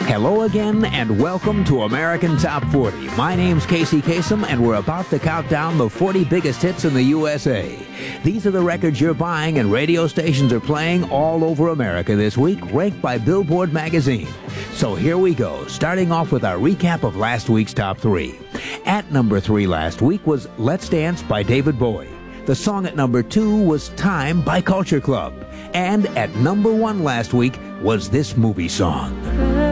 Hello again, and welcome to American Top 40. My name's Casey Kasem, and we're about to count down the 40 biggest hits in the USA. These are the records you're buying and radio stations are playing all over America this week, ranked by Billboard magazine. So here we go, starting off with our recap of last week's Top 3. At number 3 last week was Let's Dance by David Bowie. The song at number 2 was Time by Culture Club. And at number 1 last week was this movie song.